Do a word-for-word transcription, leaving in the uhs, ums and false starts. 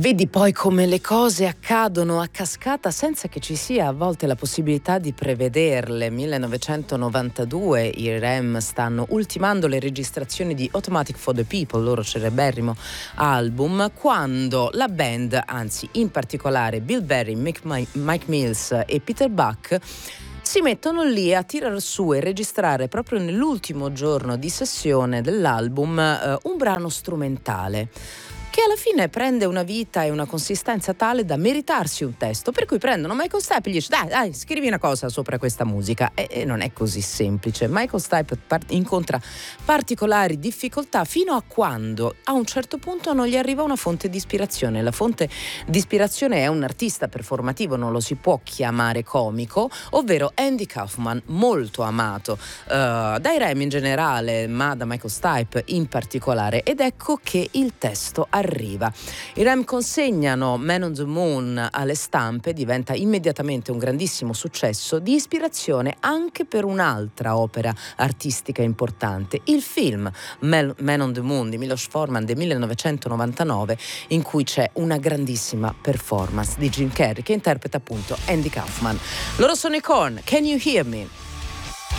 Vedi poi come le cose accadono a cascata senza che ci sia a volte la possibilità di prevederle. millenovecentonovantadue i R E M stanno ultimando le registrazioni di Automatic for the People, loro celeberrimo album, quando la band, anzi in particolare Bill Berry, Mike Mills e Peter Buck, si mettono lì a tirar su e registrare proprio nell'ultimo giorno di sessione dell'album eh, un brano strumentale che alla fine prende una vita e una consistenza tale da meritarsi un testo, per cui prendono Michael Stipe e gli dice dai, dai, scrivi una cosa sopra questa musica, e, e non è così semplice. Michael Stipe part- incontra particolari difficoltà fino a quando a un certo punto non gli arriva una fonte di ispirazione. La fonte di ispirazione è un artista performativo, non lo si può chiamare comico, ovvero Andy Kaufman, molto amato uh, dai R E M in generale, ma da Michael Stipe in particolare, ed ecco che il testo arriva. I R E M consegnano Man on the Moon alle stampe, diventa immediatamente un grandissimo successo, di ispirazione anche per un'altra opera artistica importante, il film Man on the Moon di Milos Forman del millenovecentonovantanove, in cui c'è una grandissima performance di Jim Carrey che interpreta appunto Andy Kaufman. Loro sono i Korn, Can You Hear Me?